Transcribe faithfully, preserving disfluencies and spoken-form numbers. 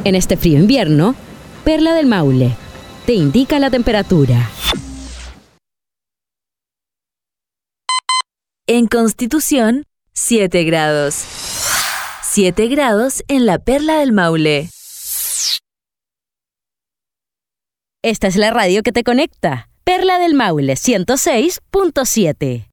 En este frío invierno, Perla del Maule te indica la temperatura. En Constitución, siete grados. siete grados en la Perla del Maule. Esta es la radio que te conecta. Perla del Maule ciento seis punto siete.